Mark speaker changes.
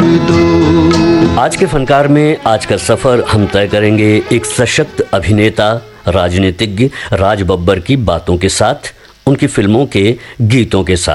Speaker 1: कर दो।
Speaker 2: आज के फनकार में आज का सफर हम तय करेंगे एक सशक्त अभिनेता, राजनीतिज्ञ राज बब्बर की बातों के साथ, उनकी फिल्मों के गीतों के साथ।